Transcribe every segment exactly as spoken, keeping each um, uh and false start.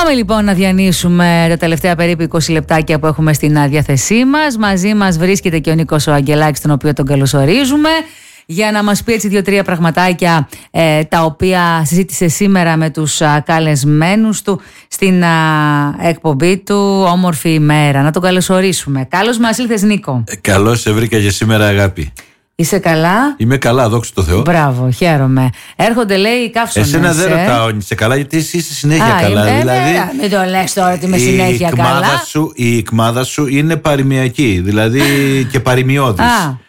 Πάμε λοιπόν να διανύσουμε τα τελευταία περίπου είκοσι λεπτάκια που έχουμε στην διάθεσή μας. Μαζί μας βρίσκεται και ο Νίκος ο Αγγελάκης, τον οποίο τον καλωσορίζουμε, για να μας πει έτσι δύο-τρία πραγματάκια ε, τα οποία συζήτησε σήμερα με τους α, καλεσμένους του στην α, εκπομπή του Όμορφη ημέρα. Να τον καλωσορίσουμε. Καλώς μας ήλθες, Νίκο. Ε, καλώς σε βρήκα και σήμερα, αγάπη. Είσαι καλά? Είμαι καλά, δόξα τω Θεώ. Μπράβο, χαίρομαι. Έρχονται, λέει, οι καύσονες. Εσένα δεν ρωτάω αν είσαι καλά, γιατί εσύ είσαι συνέχεια Α, καλά. είμαι, δηλαδή, μην το λες τώρα ότι είμαι συνέχεια καλά. Σου, η εκμάδα σου είναι παροιμιακή, δηλαδή και παροιμιώδης.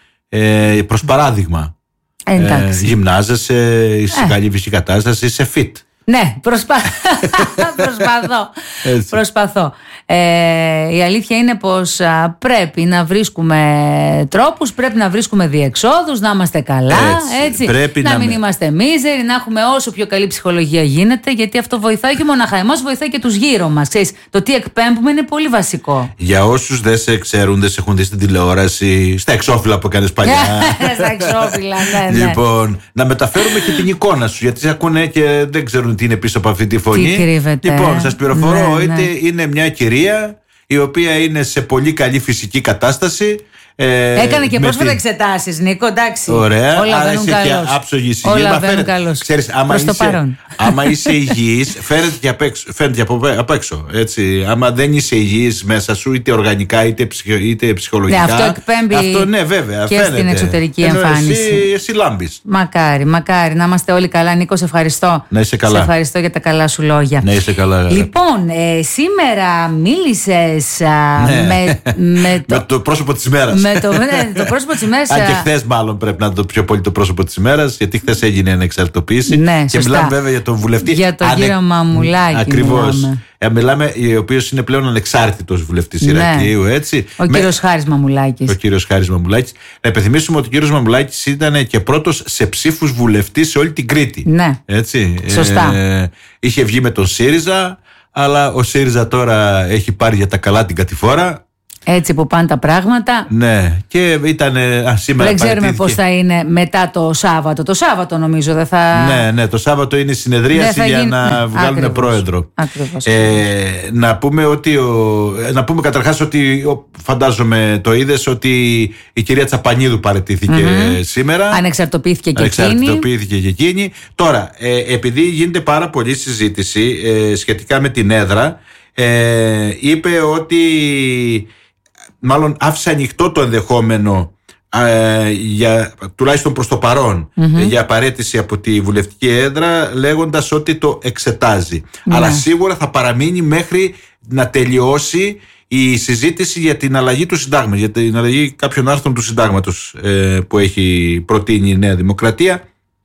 ε, προς παράδειγμα. Ε, γυμνάζεσαι, είσαι σε καλή φυσική κατάσταση, είσαι fit. Ναι, προσπα... προσπαθώ. προσπαθώ. Ε, η αλήθεια είναι πως α, πρέπει να βρίσκουμε τρόπους, πρέπει να βρίσκουμε διεξόδους, να είμαστε καλά, έτσι, έτσι. να, να μην με... είμαστε μίζεροι, να έχουμε όσο πιο καλή ψυχολογία γίνεται, γιατί αυτό βοηθάει και μοναχά εμάς, βοηθάει και τους γύρω μας. Ξέρεις, το τι εκπέμπουμε είναι πολύ βασικό. Για όσους δεν σε ξέρουν, δεν σε έχουν δει στην τηλεόραση, στα εξώφυλλα που έκανες παλιά. Στα εξώφυλλα, ναι, ναι. Λοιπόν, να μεταφέρουμε και την εικόνα σου, γιατί σε ακούνε και δεν ξέρουν τι είναι πίσω από αυτή τη φωνή. Τι κρύβεται. Λοιπόν, σας πληροφορώ, ναι, είτε ναι. είναι μια κυρία η οποία είναι σε πολύ καλή φυσική κατάσταση. Ε, Έκανε και πρόσφατα την... εξετάσεις, Νίκο, εντάξει. Ωραία, όλα βαίνουν καλώς. Άψογη υγιή. Όλα βαίνουν καλώς. Ξέρεις, άμα είσαι, άμα είσαι υγιής, φαίνεται και απ' έξω, φαίνεται από, απ' έξω. Έτσι. Άμα δεν είσαι υγιής μέσα σου, είτε οργανικά είτε, ψυχο, είτε ψυχολογικά. Ναι, αυτό εκπέμπει αυτό, ναι, βέβαια, και φαίνεται. Στην εξωτερική Ενώ εμφάνιση. Εσύ, εσύ λάμπεις. Μακάρι, μακάρι. Να είμαστε όλοι καλά. Νίκο, σε ευχαριστώ. Να είσαι καλά. Σε ευχαριστώ για τα καλά σου λόγια. Να είσαι καλά. Λοιπόν, ε, σήμερα μίλησες ναι. με, με, το... με το πρόσωπο της ημέρας. Με το, ναι, το πρόσωπο της ημέρας. Αν και χθες μάλλον πρέπει να είναι το πιο πολύ το πρόσωπο της ημέρας, γιατί χθες έγινε ανεξαρτητοποίηση. Ναι, και μιλάμε βέβαια για τον βουλευτή. Για τον Ανε... κύριο Μαμουλάκη. Ακριβώς. Μιλάμε. Ε, μιλάμε, ο οποίος είναι πλέον ανεξάρτητος βουλευτής ναι. Ηρακλείου, έτσι. Ο με... κύριος Χάρης Μαμουλάκης. Ο κύριος Χάρης Μαμουλάκης. Να υπενθυμίσουμε ότι ο κύριος Μαμουλάκης ήταν και πρώτος σε ψήφους βουλευτή σε όλη την Κρήτη. Ναι. Έτσι. Σωστά. Ε, είχε βγει με τον ΣΥΡΙΖΑ, αλλά ο ΣΥΡΙΖΑ τώρα έχει πάρει για τα καλά την κατηφόρα. Έτσι που πάνε τα πράγματα. Ναι, και ήταν α, σήμερα. Δεν ξέρουμε πώς θα είναι μετά το Σάββατο. Το Σάββατο νομίζω δεν θα. Ναι, ναι, το Σάββατο είναι η συνεδρίαση για γίνει... να βγάλουν Ακριβώς. πρόεδρο. Ακριβώς. Ε, να πούμε ότι. Ο... Να πούμε καταρχάς ότι. Φαντάζομαι το είδες ότι η κυρία Τσαπανίδου παραιτήθηκε mm-hmm. σήμερα. Ανεξαρτοποιήθηκε και εκείνη. Ανεξαρτοποιήθηκε και εκείνη. Τώρα, ε, επειδή γίνεται πάρα πολλή συζήτηση ε, σχετικά με την έδρα, ε, είπε ότι. Μάλλον άφησε ανοιχτό το ενδεχόμενο ε, για, τουλάχιστον προς το παρόν mm-hmm. για παραίτηση από τη βουλευτική έδρα, λέγοντας ότι το εξετάζει. Mm-hmm. Αλλά σίγουρα θα παραμείνει μέχρι να τελειώσει η συζήτηση για την αλλαγή του συντάγματος, για την αλλαγή κάποιων άρθρων του συντάγματος ε, που έχει προτείνει η Νέα Δημοκρατία.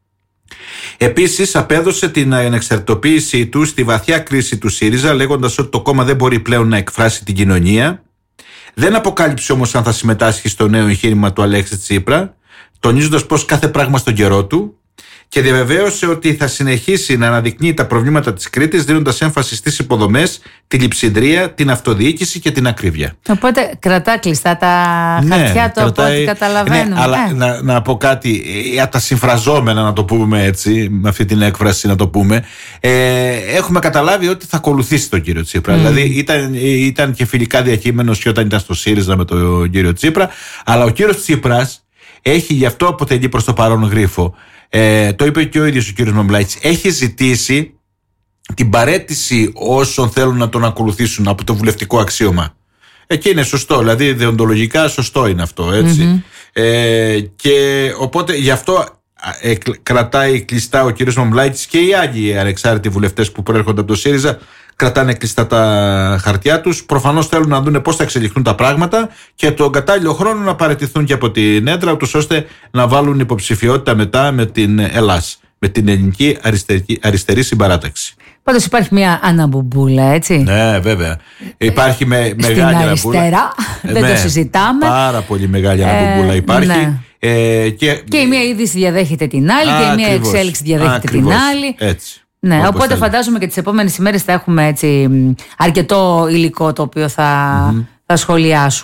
Επίσης απέδωσε την ανεξαρτητοποίησή του στη βαθιά κρίση του ΣΥΡΙΖΑ, λέγοντας ότι το κόμμα δεν μπορεί πλέον να εκφράσει την κοινωνία. Δεν αποκάλυψε όμως αν θα συμμετάσχει στο νέο εγχείρημα του Αλέξη Τσίπρα, τονίζοντας πως κάθε πράγμα στον καιρό του, και διαβεβαίωσε ότι θα συνεχίσει να αναδεικνύει τα προβλήματα της Κρήτης, δίνοντας έμφαση στις υποδομές, τη λειψιδρία, την αυτοδιοίκηση και την ακρίβεια. Οπότε κρατά κλειστά τα ναι, χαρτιά του, από ό,τι καταλαβαίνουμε. Ναι, αλλά ε. να, να πω κάτι για τα συμφραζόμενα, να το πούμε έτσι, με αυτή την έκφραση να το πούμε. Ε, έχουμε καταλάβει ότι θα ακολουθήσει τον κύριο Τσίπρα. Mm. Δηλαδή ήταν, ήταν και φιλικά διακείμενος και όταν ήταν στο ΣΥΡΙΖΑ με τον κύριο Τσίπρα. Αλλά ο κύριος Τσίπρας έχει, γι' αυτό αποτελεί προς το παρόν γρίφο. Ε, το είπε και ο ίδιος ο κύριος Μαμουλάκης, έχει ζητήσει την παραίτηση όσων θέλουν να τον ακολουθήσουν από το βουλευτικό αξίωμα. Εκεί είναι σωστό, δηλαδή δεοντολογικά σωστό είναι αυτό, έτσι. Mm-hmm. Ε, και οπότε γι' αυτό ε, κρατάει κλειστά ο κύριος Μαμουλάκης και οι άλλοι ανεξάρτητοι βουλευτές που προέρχονται από το ΣΥΡΙΖΑ. Κρατάνε κλειστά τα χαρτιά τους. Προφανώς θέλουν να δουν πώς θα εξελιχθούν τα πράγματα και τον κατάλληλο χρόνο να παραιτηθούν και από την έδρα, ούτως ώστε να βάλουν υποψηφιότητα μετά με την ΕΛΑΣ, με την Ελληνική Αριστερική, Αριστερή Συμπαράταξη. Πάντως υπάρχει μια αναμπουμπούλα, έτσι. Ναι, βέβαια. Υπάρχει με, μεγάλη αναμπουμπούλα. Στην αριστερά, δεν ναι, το συζητάμε. Πάρα πολύ μεγάλη αναμπουμπούλα ε, υπάρχει. Ναι. Ε, και... και η μία είδηση διαδέχεται την άλλη Α, και η μία ακριβώς, εξέλιξη διαδέχεται ακριβώς, την άλλη. Έτσι. Ναι, Όπως οπότε θέλει. Φαντάζομαι και τις επόμενες ημέρες θα έχουμε έτσι αρκετό υλικό το οποίο θα, mm-hmm. θα σχολιάσουμε.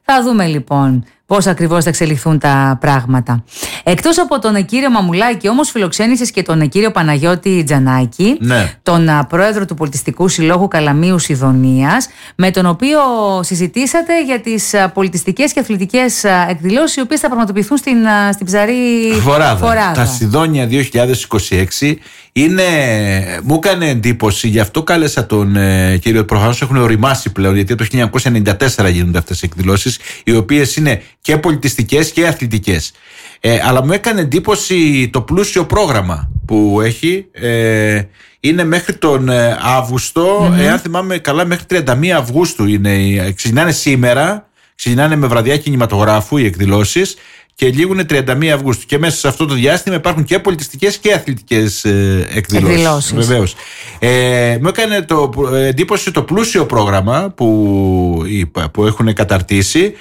Θα δούμε λοιπόν πώς ακριβώς θα εξελιχθούν τα πράγματα. Εκτός από τον κύριο Μαμουλάκη, όμως, φιλοξένησες και τον κύριο Παναγιώτη Τζανάκη, ναι. τον πρόεδρο του Πολιτιστικού Συλλόγου Καλαμείου Σιδωνίας, με τον οποίο συζητήσατε για τις πολιτιστικές και αθλητικές εκδηλώσεις, οι οποίες θα πραγματοποιηθούν στην, στην Ψαρή Φοράδα. Φοράδα. Τα Σιδώνια δύο χιλιάδες είκοσι έξι είναι, μου έκανε εντύπωση, γι' αυτό κάλεσα τον ε, κύριο. Προφανώς έχουν οριμάσει πλέον, γιατί το χίλια εννιακόσια ενενήντα τέσσερα γίνονται αυτές οι εκδηλώσεις, οι οποίες είναι και πολιτιστικές και αθλητικές. Ε, αλλά μου έκανε εντύπωση το πλούσιο πρόγραμμα που έχει. Ε, είναι μέχρι τον ε, Αύγουστο, mm-hmm. εάν θυμάμαι καλά, μέχρι τριάντα μία Αυγούστου είναι. Ξεκινάνε σήμερα, ξεκινάνε με βραδιά κινηματογράφου οι εκδηλώσεις και λήγουν τριάντα μία Αυγούστου. Και μέσα σε αυτό το διάστημα υπάρχουν και πολιτιστικές και αθλητικές ε, εκδηλώσεις. εκδηλώσεις. Βεβαίως. Ε, μου έκανε το, εντύπωση το πλούσιο πρόγραμμα που, που έχουν καταρτήσει.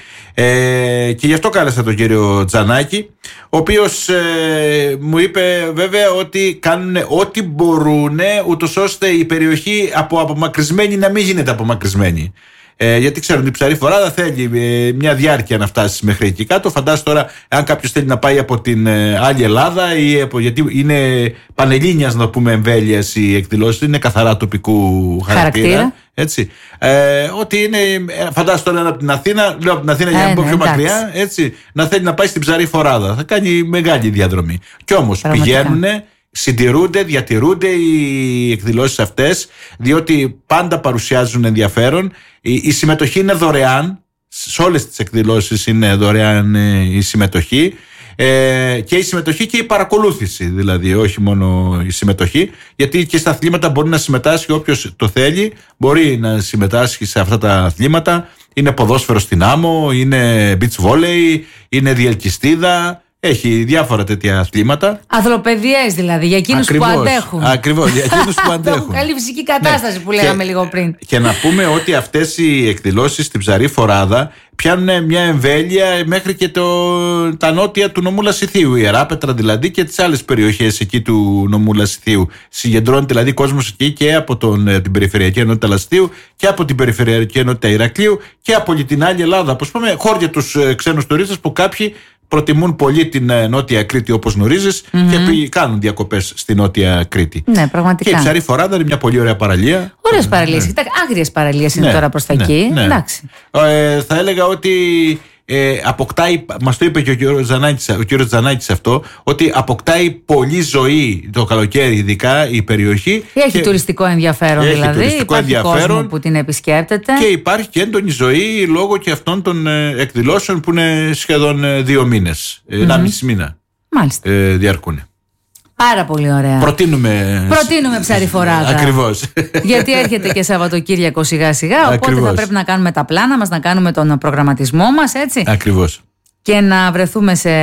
Ε, και γι' αυτό κάλεσα τον κύριο Τζανάκη, ο οποίος ε, μου είπε βέβαια ότι κάνουν ό,τι μπορούν ούτως ώστε η περιοχή από απομακρυσμένη να μην γίνεται απομακρυσμένη. Ε, γιατί ξέρουν ότι η Ψαρή Φοράδα θέλει ε, μια διάρκεια να φτάσει μέχρι εκεί κάτω. Φαντάζομαι τώρα, αν κάποιος θέλει να πάει από την ε, άλλη Ελλάδα, ή, από, γιατί είναι πανελλήνιας, να πούμε, εμβέλειας οι εκδηλώσεις, είναι καθαρά τοπικού χαρακτήρα. χαρακτήρα. Έτσι. Ε, ότι είναι, φαντάζομαι τώρα από την Αθήνα, λέω από την Αθήνα ε, για να πω πιο μακριά, έτσι, να θέλει να πάει στην Ψαρή Φοράδα. Θα κάνει μεγάλη διαδρομή. Κι όμως πηγαίνουν. Συντηρούνται, διατηρούνται οι εκδηλώσεις αυτές, διότι πάντα παρουσιάζουν ενδιαφέρον. Η, η συμμετοχή είναι δωρεάν, σε όλες τις εκδηλώσεις είναι δωρεάν η συμμετοχή, ε, και η συμμετοχή και η παρακολούθηση, δηλαδή όχι μόνο η συμμετοχή, γιατί και στα αθλήματα μπορεί να συμμετάσχει όποιος το θέλει, μπορεί να συμμετάσχει σε αυτά τα αθλήματα. Είναι ποδόσφαιρο στην άμμο, είναι beach volley, είναι διελκυστίδα. Έχει διάφορα τέτοια αθλήματα. Αθλοπαιδιές δηλαδή, για εκείνους που αντέχουν. Ακριβώς, για εκείνους που αντέχουν. Καλή φυσική κατάσταση, ναι, που λέγαμε και, λίγο πριν. Και να πούμε ότι αυτές οι εκδηλώσεις στην Ψαρή Φοράδα πιάνουν μια εμβέλεια μέχρι και το, τα νότια του νομού Λασιθίου, η Ιεράπετρα δηλαδή, και τις άλλες περιοχές εκεί του νομού Λασιθίου. Συγκεντρώνει δηλαδή κόσμος εκεί και από τον, την περιφερειακή ενότητα Λασιθίου και από την περιφερειακή ενότητα Ηρακλείου και από την άλλη Ελλάδα. Όπως πούμε, χώρια τους ξένους τουρίστες που κάποιοι προτιμούν πολύ την Νότια Κρήτη, όπως γνωρίζεις, mm-hmm. και κάνουν διακοπές στη Νότια Κρήτη. Ναι, πραγματικά. Και η Ψαρή Φοράδα είναι μια πολύ ωραία παραλία. Ωραίες παραλίες. Ναι. Άγριες παραλίες είναι, ναι, τώρα προς τα ναι, εκεί. Ναι. Εντάξει. Ε, θα έλεγα ότι ε, αποκτάει, μας το είπε και ο κύριος Τζανάκης, ο κύριος Τζανάκης αυτό, ότι αποκτάει πολύ ζωή το καλοκαίρι, ειδικά η περιοχή. Έχει και τουριστικό ενδιαφέρον, έχει δηλαδή. Τουριστικό υπάρχει ενδιαφέρον κόσμο που την επισκέπτεται. Και υπάρχει και έντονη ζωή λόγω και αυτών των ε, εκδηλώσεων που είναι σχεδόν ε, δύο μήνες, mm-hmm. ένα μισή μήνα. Μάλιστα. Ε, διαρκούν. Πάρα πολύ ωραία. Προτείνουμε, Προτείνουμε Ψαρή Φοράδα. Ακριβώς. Γιατί έρχεται και Σαββατοκύριακο σιγά σιγά. Οπότε Ακριβώς. θα πρέπει να κάνουμε τα πλάνα μας, να κάνουμε τον προγραμματισμό μας, έτσι. Ακριβώς. Και να βρεθούμε σε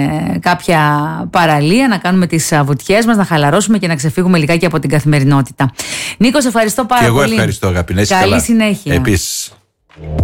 κάποια παραλία, να κάνουμε τις βουτιές μας, να χαλαρώσουμε και να ξεφύγουμε λιγάκι από την καθημερινότητα. Νίκο, σε ευχαριστώ πάρα και πολύ. Και εγώ ευχαριστώ, αγαπητέ. Καλή καλά. συνέχεια. Επίσης.